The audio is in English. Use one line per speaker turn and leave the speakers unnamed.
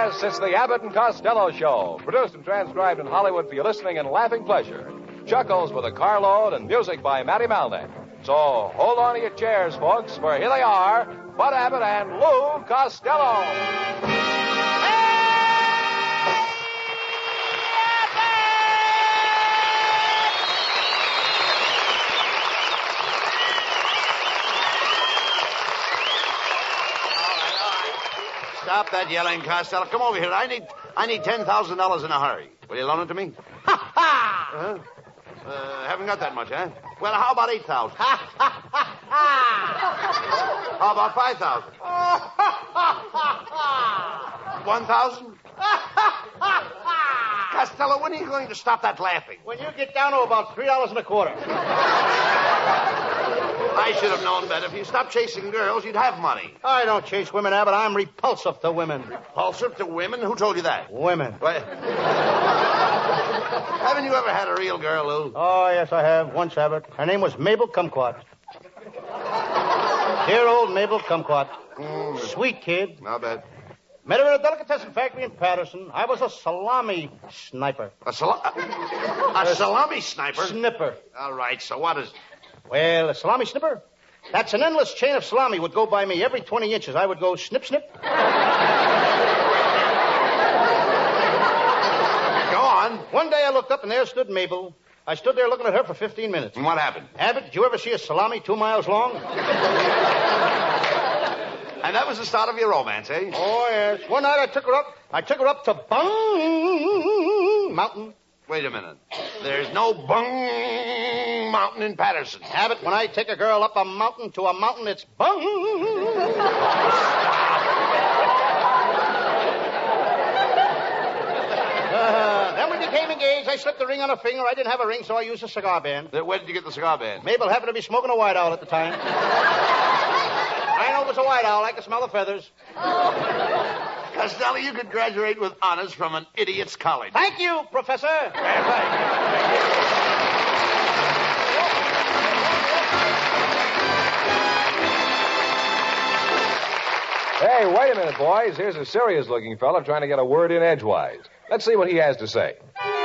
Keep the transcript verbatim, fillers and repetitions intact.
Yes, it's the Abbott and Costello Show, produced and transcribed in Hollywood for your listening and laughing pleasure. Chuckles with a carload and music by Matty Malnick. So hold on to your chairs, folks, for here they are, Bud Abbott and Lou Costello.
Stop that yelling, Costello. Come over here. I need I need ten thousand dollars in a hurry. Will you loan it to me? Ha ha! Uh, uh, haven't got that much, huh? Well, how about eight thousand? Ha ha ha ha! How about five thousand? One thousand? Costello, when are you going to stop that laughing?
When you get down to about three dollars and a quarter.
I should have known better. If you stopped chasing girls, you'd have money.
I don't chase women, Abbott. I'm repulsive to women.
Repulsive to women? Who told you that?
Women.
What? Haven't you ever had a real girl, Lou?
Oh, yes, I have. Once, Abbott. Her name was Mabel Kumquat. Dear old Mabel Kumquat.
Mm.
Sweet kid.
Not bad.
Met her in a delicatessen factory in Patterson. I was a salami sniper.
A, sal- a, a salami sniper?
Snipper.
All right, so what is...
Well, a salami snipper? That's an endless chain of salami would go by me every twenty inches. I would go snip, snip.
Go on.
One day I looked up and there stood Mabel. I stood there looking at her for fifteen minutes.
And what happened?
Abbott, did you ever see a salami two miles long?
And that was the start of your romance, eh?
Oh, yes. One night I took her up. I took her up to Bung Mountain.
Wait a minute. There's no Bung Mountain in Patterson.
Abbott, when I take a girl up a mountain to a mountain, it's Bung. uh, then we became engaged. I slipped the ring on her finger. I didn't have a ring, so I used a cigar band.
Where did you get the cigar band?
Mabel happened to be smoking a White Owl at the time. I know it was a White Owl. I could smell the feathers.
Costello, you could graduate with honors from an idiot's college.
Thank you, Professor.
Yeah, thank
you. Hey, wait a minute, boys. Here's a serious-looking fella trying to get a word in edgewise. Let's see what he has to say.